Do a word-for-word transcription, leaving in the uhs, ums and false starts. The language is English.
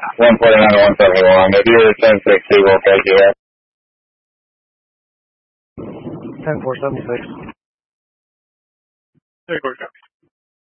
one forty-nine to one seventy-one. If you're ten sixty, we'll take you up. ten four seventy-six. There you go.